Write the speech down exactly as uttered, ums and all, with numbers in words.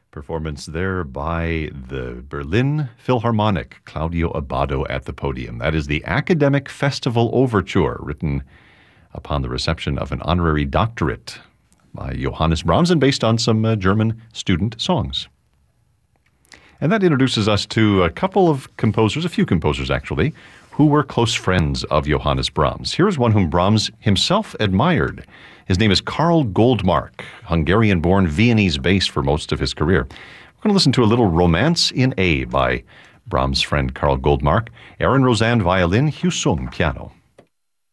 Performance there by the Berlin Philharmonic, Claudio Abbado at the podium. That is the Academic Festival Overture, written upon the reception of an honorary doctorate by Johannes Brahms and based on some uh, German student songs. And that introduces us to a couple of composers, a few composers actually, who were close friends of Johannes Brahms. Here's one whom Brahms himself admired. His name is Karl Goldmark, Hungarian-born, Viennese bass for most of his career. We're going to listen to a little Romance in A by Brahms' friend Karl Goldmark, Aaron Rosan violin, Hugh Sung piano.